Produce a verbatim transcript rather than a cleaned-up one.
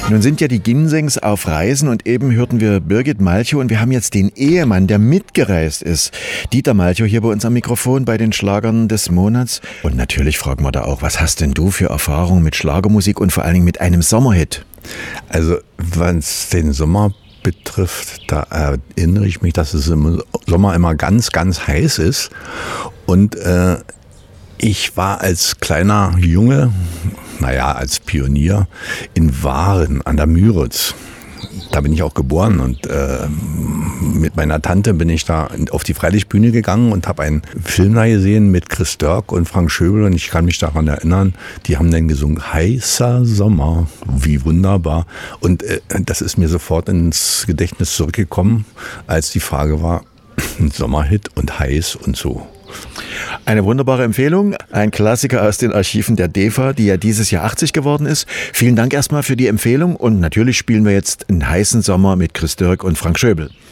Nun sind ja die Ginsengs auf Reisen und eben hörten wir Birgit Malchow und wir haben jetzt den Ehemann, der mitgereist ist. Dieter Malchow hier bei uns am Mikrofon bei den Schlagern des Monats. Und natürlich fragen wir da auch, was hast denn du für Erfahrungen mit Schlagermusik und vor allen Dingen mit einem Sommerhit? Also, was den Sommer betrifft, da erinnere ich mich, dass es im Sommer immer ganz, ganz heiß ist. Und äh, ich war als kleiner Junge, naja, als Pionier in Waren an der Müritz. Da bin ich auch geboren und äh, mit meiner Tante bin ich da auf die Freilichtbühne gegangen und habe einen Film da gesehen mit Chris Dörk und Frank Schöbel und ich kann mich daran erinnern, die haben dann gesungen, heißer Sommer, wie wunderbar. Und äh, das ist mir sofort ins Gedächtnis zurückgekommen, als die Frage war, ein Sommerhit und heiß und so. Eine wunderbare Empfehlung, ein Klassiker aus den Archiven der D E F A, die ja dieses Jahr achtzig geworden ist. Vielen Dank erstmal für die Empfehlung und natürlich spielen wir jetzt einen heißen Sommer mit Chris Dörk und Frank Schöbel.